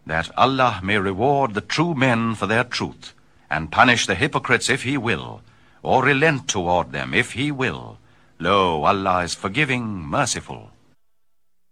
that Allah may reward the true men for their truth, and punish the hypocrites if He will, or relent toward them if He will. Lo, Allah is forgiving, merciful.